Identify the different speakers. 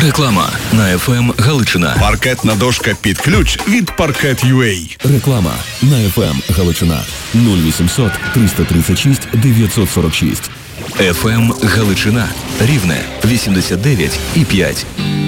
Speaker 1: Реклама на ФМ Галичина.
Speaker 2: Паркетна дошка під ключ від Parket.ua.
Speaker 1: Реклама на ФМ Галичина. 0800 336 946. ФМ Галичина. Рівне 89,5.